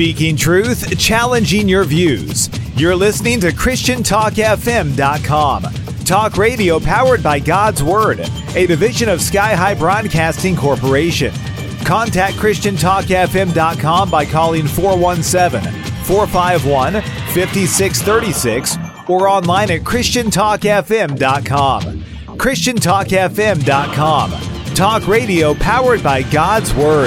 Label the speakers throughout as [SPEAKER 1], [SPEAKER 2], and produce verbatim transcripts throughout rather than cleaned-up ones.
[SPEAKER 1] Speaking truth, challenging your views. You're listening to Christian Talk F M dot com. Talk radio powered by God's Word, a division of Sky High Broadcasting Corporation. Contact Christian Talk F M dot com by calling four one seven, four five one, five six three six or online at Christian Talk F M dot com. Christian Talk F M dot com. Talk radio powered by God's Word.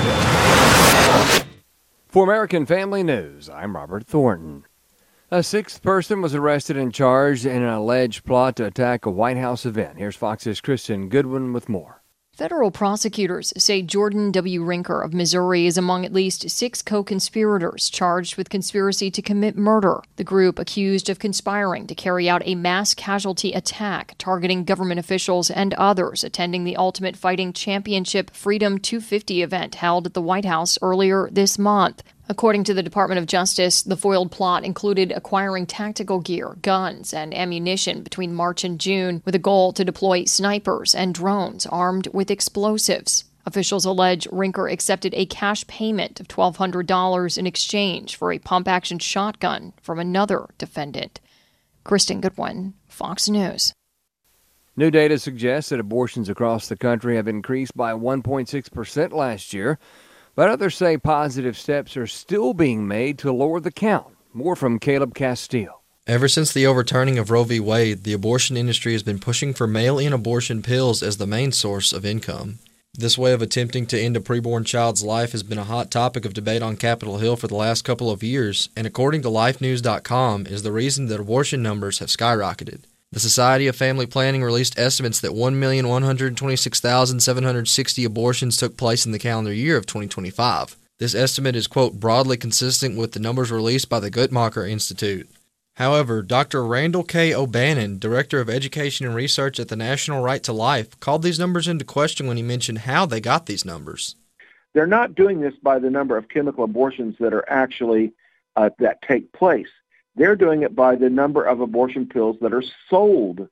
[SPEAKER 2] For American Family News, I'm Robert Thornton. A sixth person was arrested and charged in an alleged plot to attack a White House event. Here's Fox's Kristen Goodwin with more.
[SPEAKER 3] Federal prosecutors say Jordan W. Rinker of Missouri is among at least six co-conspirators charged with conspiracy to commit murder. The group accused of conspiring to carry out a mass casualty attack targeting government officials and others attending the Ultimate Fighting Championship Freedom two fifty event held at the White House earlier this month. According to the Department of Justice, the foiled plot included acquiring tactical gear, guns, and ammunition between March and June with a goal to deploy snipers and drones armed with explosives. Officials allege Rinker accepted a cash payment of twelve hundred dollars in exchange for a pump-action shotgun from another defendant. Kristen Goodwin, Fox News.
[SPEAKER 2] New data suggests that abortions across the country have increased by one point six percent last year. But others say positive steps are still being made to lower the count. More from Caleb Castile.
[SPEAKER 4] Ever since the overturning of Roe v. Wade, the abortion industry has been pushing for mail-in abortion pills as the main source of income. This way of attempting to end a preborn child's life has been a hot topic of debate on Capitol Hill for the last couple of years, and according to life news dot com, is the reason that abortion numbers have skyrocketed. The Society of Family Planning released estimates that one million one hundred twenty-six thousand seven hundred sixty abortions took place in the calendar year of twenty twenty-five. This estimate is, quote, broadly consistent with the numbers released by the Guttmacher Institute. However, Doctor Randall K. O'Bannon, Director of Education and Research at the National Right to Life, called these numbers into question when he mentioned how they got these numbers.
[SPEAKER 5] They're not doing this by the number of chemical abortions that are actually uh, that take place. They're doing it by the number of abortion pills that are sold.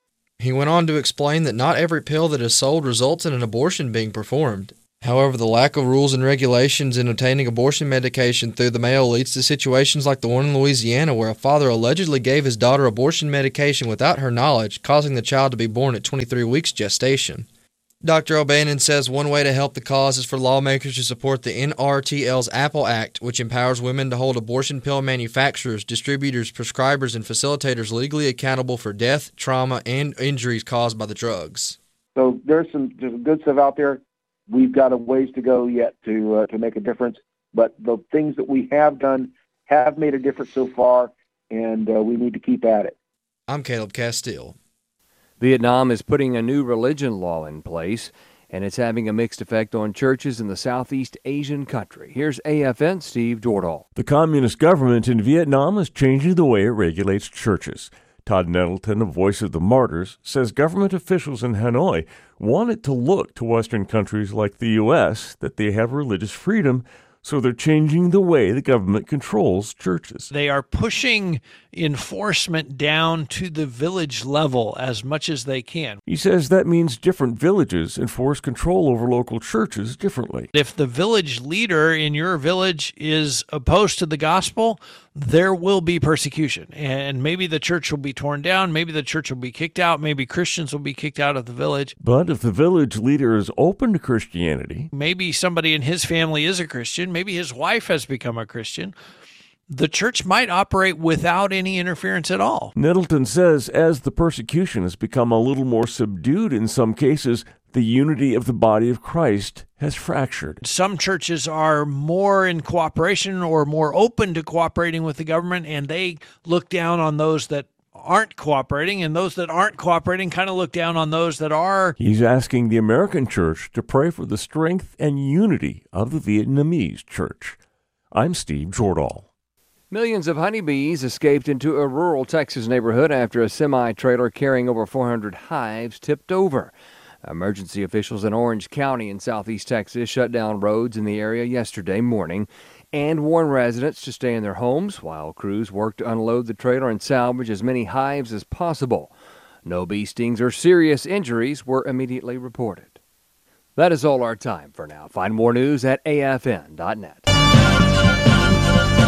[SPEAKER 4] He went on to explain that not every pill that is sold results in an abortion being performed. However, the lack of rules and regulations in obtaining abortion medication through the mail leads to situations like the one in Louisiana where a father allegedly gave his daughter abortion medication without her knowledge, causing the child to be born at twenty-three weeks gestation. Doctor O'Bannon says one way to help the cause is for lawmakers to support the N R T L's Apple Act, which empowers women to hold abortion pill manufacturers, distributors, prescribers, and facilitators legally accountable for death, trauma, and injuries caused by the drugs.
[SPEAKER 5] So there's some, there's some good stuff out there. We've got a ways to go yet to uh, to make a difference, but the things that we have done have made a difference so far, and uh, we need to keep at it.
[SPEAKER 4] I'm Caleb Castile.
[SPEAKER 2] Vietnam is putting a new religion law in place, and it's having a mixed effect on churches in the Southeast Asian country. Here's A F N's Steve Dordal.
[SPEAKER 6] The communist government in Vietnam is changing the way it regulates churches. Todd Nettleton, a voice of the martyrs, says government officials in Hanoi want it to look to Western countries like the U S that they have religious freedom, so they're changing the way the government controls churches.
[SPEAKER 7] They are pushing enforcement down to the village level as much as they can.
[SPEAKER 6] He says that means different villages enforce control over local churches differently.
[SPEAKER 7] If the village leader in your village is opposed to the gospel, there will be persecution. And maybe the church will be torn down, maybe the church will be kicked out, maybe Christians will be kicked out of the village.
[SPEAKER 6] But if the village leader is open to Christianity,
[SPEAKER 7] maybe somebody in his family is a Christian, maybe his wife has become a Christian, the church might operate without any interference at all.
[SPEAKER 6] Nettleton says as the persecution has become a little more subdued in some cases, the unity of the body of Christ has fractured.
[SPEAKER 7] Some churches are more in cooperation or more open to cooperating with the government, and they look down on those that aren't cooperating, and those that aren't cooperating kind of look down on those that are.
[SPEAKER 6] He's asking the American church to pray for the strength and unity of the Vietnamese church. I'm Steve Jordahl.
[SPEAKER 2] Millions of honeybees escaped into a rural Texas neighborhood after a semi-trailer carrying over four hundred hives tipped over. Emergency officials in Orange County in southeast Texas shut down roads in the area yesterday morning and warned residents to stay in their homes while crews worked to unload the trailer and salvage as many hives as possible. No bee stings or serious injuries were immediately reported. That is all our time for now. Find more news at A F N dot net.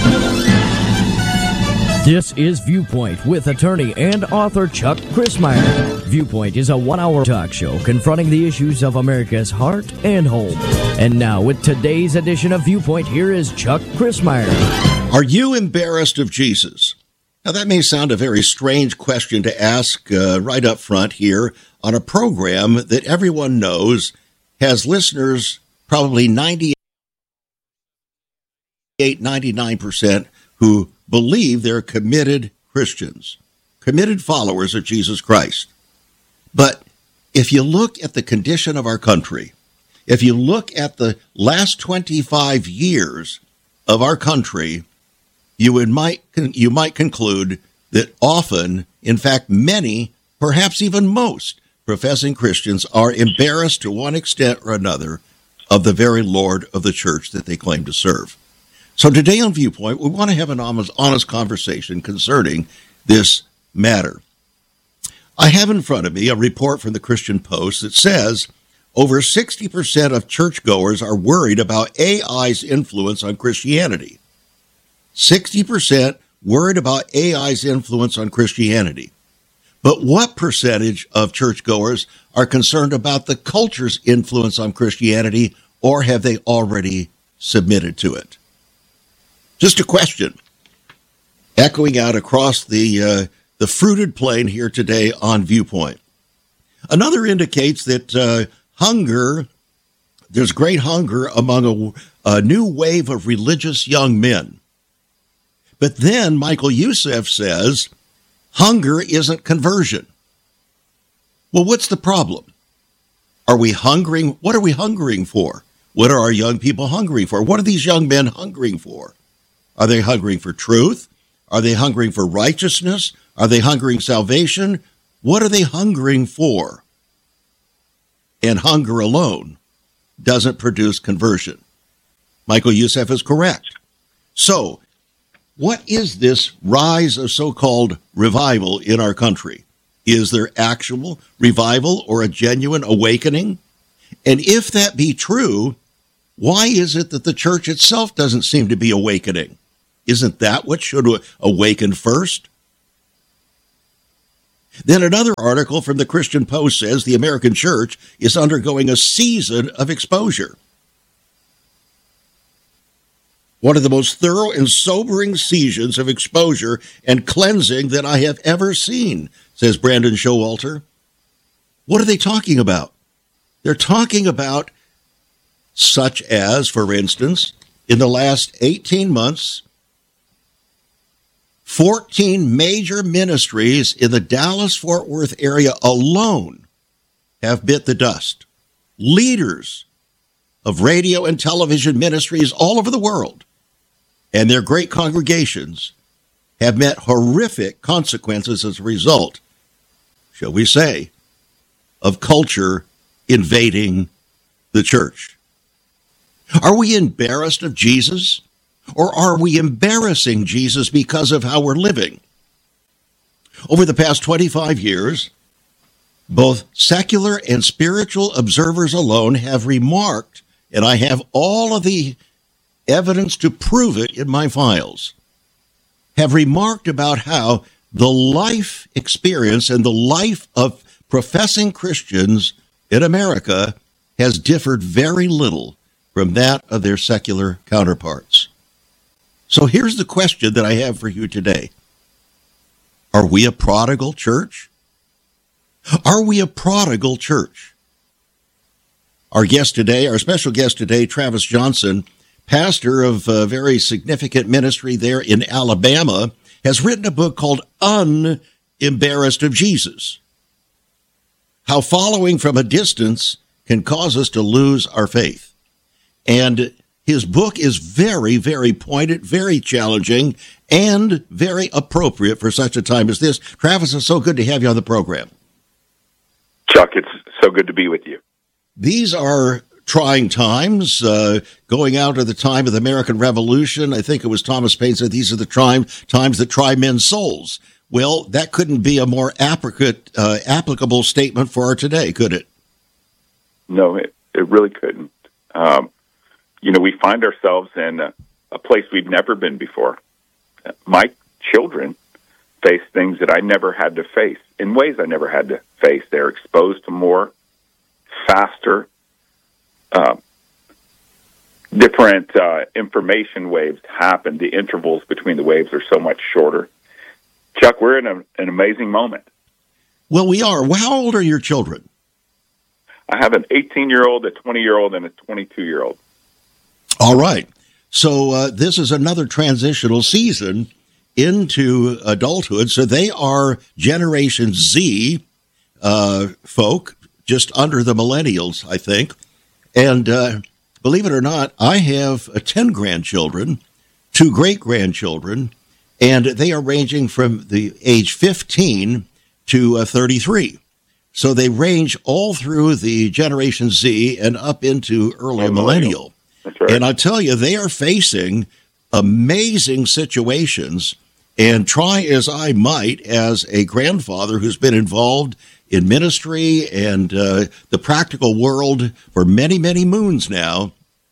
[SPEAKER 8] This is Viewpoint with attorney and author Chuck Crismier. Viewpoint is a one-hour talk show confronting the issues of America's heart and home. And now, with today's edition of Viewpoint, here is Chuck Crismier.
[SPEAKER 9] Are you embarrassed of Jesus? Now, that may sound a very strange question to ask uh, right up front here on a program that everyone knows has listeners probably ninety-eight, ninety-nine percent who believe they're committed Christians, committed followers of Jesus Christ. But if you look at the condition of our country, if you look at the last twenty-five years of our country, you would might you might conclude that often, in fact, many, perhaps even most, professing Christians are embarrassed to one extent or another of the very Lord of the church that they claim to serve. So today on Viewpoint, we want to have an honest conversation concerning this matter. I have in front of me a report from the Christian Post that says over sixty percent of churchgoers are worried about A I's influence on Christianity. sixty percent worried about A I's influence on Christianity. But what percentage of churchgoers are concerned about the culture's influence on Christianity, or have they already submitted to it? Just a question, echoing out across the uh, the fruited plain here today on Viewpoint. Another indicates that uh, hunger, there's great hunger among a, a new wave of religious young men. But then Michael Youssef says, hunger isn't conversion. Well, what's the problem? Are we hungering? What are we hungering for? What are our young people hungering for? What are these young men hungering for? Are they hungering for truth? Are they hungering for righteousness? Are they hungering salvation? What are they hungering for? And hunger alone doesn't produce conversion. Michael Youssef is correct. So, what is this rise of so-called revival in our country? Is there actual revival or a genuine awakening? And if that be true, why is it that the church itself doesn't seem to be awakening? Isn't that what should awaken first? Then another article from the Christian Post says the American church is undergoing a season of exposure. One of the most thorough and sobering seasons of exposure and cleansing that I have ever seen, says Brandon Showalter. What are they talking about? They're talking about such as, for instance, in the last eighteen months, fourteen major ministries in the Dallas-Fort Worth area alone have bit the dust. Leaders of radio and television ministries all over the world and their great congregations have met horrific consequences as a result, shall we say, of culture invading the church. Are we embarrassed of Jesus? Or are we embarrassing Jesus because of how we're living? Over the past twenty-five years, both secular and spiritual observers alone have remarked, and I have all of the evidence to prove it in my files, have remarked about how the life experience and the life of professing Christians in America has differed very little from that of their secular counterparts. So here's the question that I have for you today. Are we a prodigal church? Are we a prodigal church? Our guest today, our special guest today, Travis Johnson, pastor of a very significant ministry there in Alabama, has written a book called Unembarrassed of Jesus. How following from a distance can cause us to lose our faith. And his book is very, very pointed, very challenging, and very appropriate for such a time as this. Travis, it's so good to have you on the program.
[SPEAKER 10] Chuck, it's so good to be with you.
[SPEAKER 9] These are trying times, uh, going out of the time of the American Revolution. I think it was Thomas Paine said these are the tri- times that try men's souls. Well, that couldn't be a more applicant, uh, applicable statement for our today, could it?
[SPEAKER 10] No, it, it really couldn't. Um, you know, we find ourselves in uh, a place we've never been before. My children face things that I never had to face in ways I never had to face. They're exposed to more, faster, uh, different uh, information waves happen. The intervals between the waves are so much shorter. Chuck, we're in a, an amazing moment.
[SPEAKER 9] Well, we are. Well, how old are your children?
[SPEAKER 10] I have an eighteen-year-old, a twenty-year-old, and a twenty-two-year-old.
[SPEAKER 9] All right. So uh, this is another transitional season into adulthood. So they are Generation Z uh, folk, just under the millennials, I think. And uh, believe it or not, I have uh, ten grandchildren, two great-grandchildren, and they are ranging from the age fifteen to uh, thirty-three. So they range all through the Generation Z and up into early millennial. millennial.
[SPEAKER 10] That's right.
[SPEAKER 9] And I tell you, they are facing amazing situations. And try as I might, as a grandfather who's been involved in ministry and uh, the practical world for many, many moons now,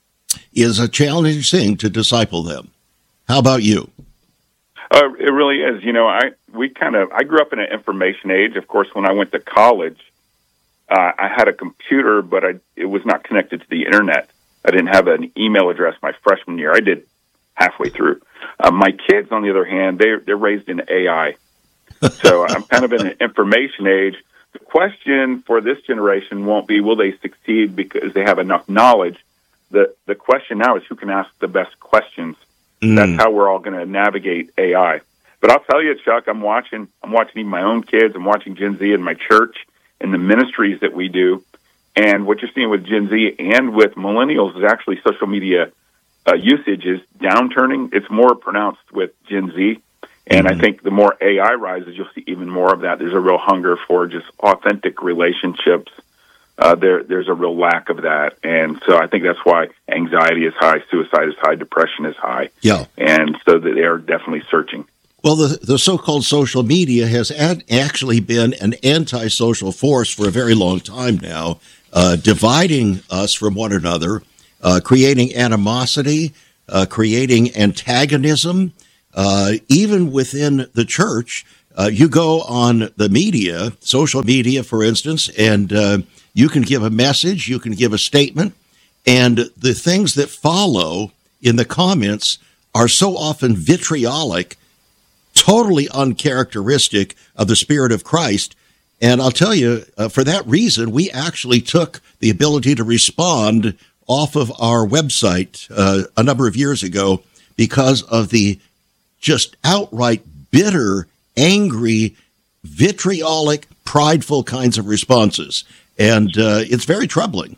[SPEAKER 9] is a challenging thing to disciple them. How about you?
[SPEAKER 10] Uh, it really is. You know, I we kind of I grew up in an information age. Of course, when I went to college, uh, I had a computer, but I, it was not connected to the internet. I didn't have an email address my freshman year. I did halfway through. Uh, my kids, on the other hand, they they're raised in A I, so I'm kind of in an information age. The question for this generation won't be will they succeed because they have enough knowledge. The the question now is who can ask the best questions. Mm. That's how we're all going to navigate A I. But I'll tell you, Chuck, I'm watching. I'm watching even my own kids. I'm watching Gen Z in my church and the ministries that we do. And what you're seeing with Gen Z and with millennials is actually social media uh, usage is downturning. It's more pronounced with Gen Z. And mm-hmm. I think the more A I rises, you'll see even more of that. There's a real hunger for just authentic relationships. Uh, there, there's a real lack of that. And so I think that's why anxiety is high, suicide is high, depression is high.
[SPEAKER 9] Yeah.
[SPEAKER 10] And so they are definitely searching.
[SPEAKER 9] Well, the, the so-called social media has ad- actually been an antisocial force for a very long time now, uh, dividing us from one another, uh, creating animosity, uh, creating antagonism, uh, even within the church. Uh, you go on the media, social media, for instance, and uh, you can give a message, you can give a statement, and the things that follow in the comments are so often vitriolic, totally uncharacteristic of the Spirit of Christ. And I'll tell you, uh, for that reason, we actually took the ability to respond off of our website uh, a number of years ago because of the just outright bitter, angry, vitriolic, prideful kinds of responses. And uh, it's very troubling.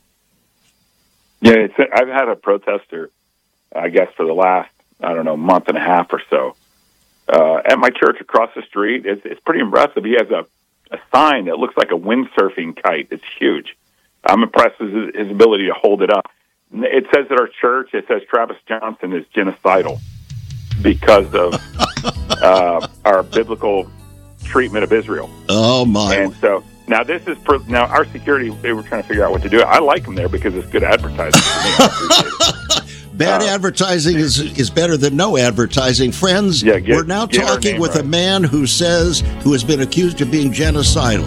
[SPEAKER 10] Yeah, it's, I've had a protester, I guess, for the last, I don't know, month and a half or so. Uh, at my church across the street, it's, it's pretty impressive. He has a, a sign that looks like a windsurfing kite. It's huge. I'm impressed with his, his ability to hold it up. It says at our church, it says Travis Johnson is genocidal because of uh, our biblical treatment of Israel.
[SPEAKER 9] Oh, my.
[SPEAKER 10] And so now this is, per, now our security, they were trying to figure out what to do. I like them there because it's good advertising for me. I appreciate it.
[SPEAKER 9] Bad uh, advertising is is better than no advertising. Friends,
[SPEAKER 10] yeah, get,
[SPEAKER 9] we're now talking with right. a man who says, who has been accused of being genocidal.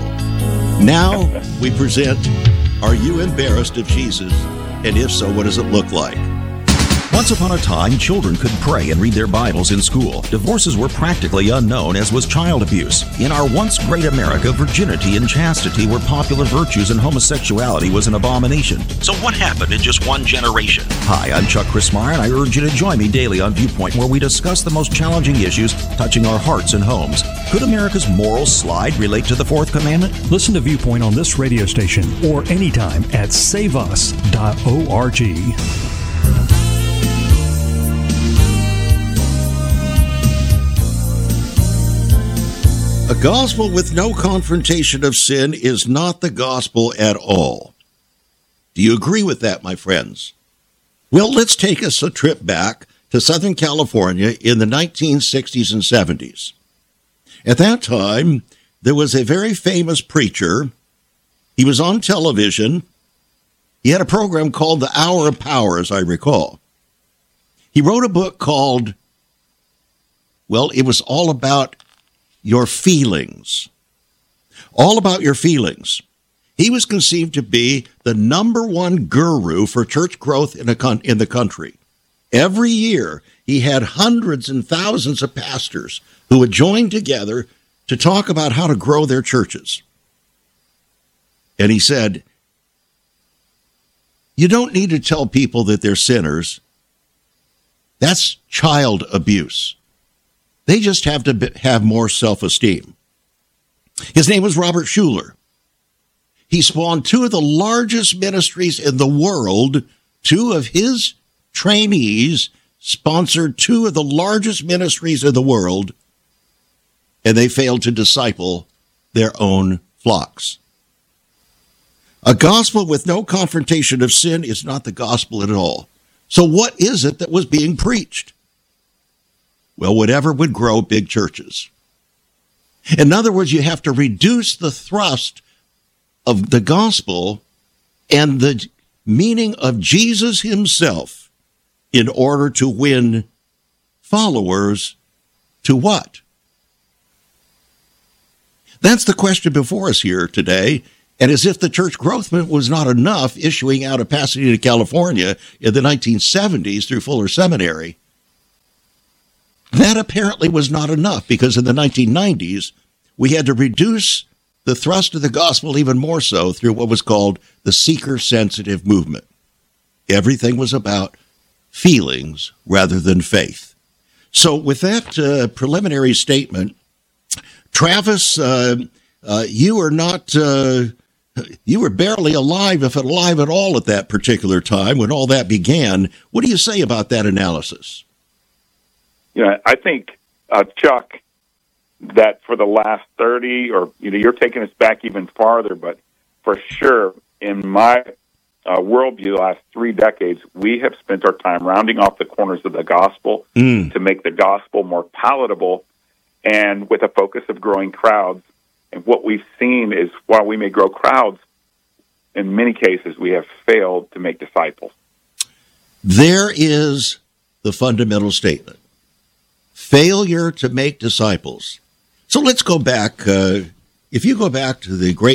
[SPEAKER 9] Now we present, are you embarrassed of Jesus? And if so, what does it look like?
[SPEAKER 11] Once upon a time, children could pray and read their Bibles in school. Divorces were practically unknown, as was child abuse. In our once great America, virginity and chastity were popular virtues and homosexuality was an abomination.
[SPEAKER 12] So what happened in just one generation?
[SPEAKER 11] Hi, I'm Chuck Christmeyer, and I urge you to join me daily on Viewpoint, where we discuss the most challenging issues touching our hearts and homes. Could America's moral slide relate to the Fourth Commandment?
[SPEAKER 13] Listen to Viewpoint on this radio station or anytime at save us dot org.
[SPEAKER 9] A gospel with no confrontation of sin is not the gospel at all. Do you agree with that, my friends? Well, let's take us a trip back to Southern California in the nineteen sixties and seventies. At that time, there was a very famous preacher. He was on television. He had a program called The Hour of Power, as I recall. He wrote a book called, well, it was all about your feelings. All about your feelings. He was conceived to be the number one guru for church growth in, a con- in the country. Every year, he had hundreds and thousands of pastors who would join together to talk about how to grow their churches. And he said, you don't need to tell people that they're sinners. That's child abuse. They just have to be, have more self-esteem. His name was Robert Schuller. He spawned two of the largest ministries in the world. Two of his trainees sponsored two of the largest ministries in the world, and they failed to disciple their own flocks. A gospel with no confrontation of sin is not the gospel at all. So what is it that was being preached? Well, whatever would grow big churches. In other words, you have to reduce the thrust of the gospel and the meaning of Jesus himself in order to win followers to what? That's the question before us here today. And as if the church growth movement was not enough, issuing out of Pasadena, California in the nineteen seventies through Fuller Seminary, that apparently was not enough, because in the nineteen nineties, we had to reduce the thrust of the gospel even more so through what was called the seeker-sensitive movement. Everything was about feelings rather than faith. So with that uh, preliminary statement, Travis, uh, uh, you are not... Uh, You were barely alive, if alive at all, at that particular time when all that began. What do you say about that analysis?
[SPEAKER 10] Yeah, I think, uh, Chuck, that for the last thirty, or you know, you're taking us back even farther, but for sure, in my uh, worldview, the last three decades, we have spent our time rounding off the corners of the gospel mm. to make the gospel more palatable, and with a focus of growing crowds. And what we've seen is, while we may grow crowds, in many cases we have failed to make disciples.
[SPEAKER 9] There is the fundamental statement. Failure to make disciples. So let's go back. Uh, if you go back to the great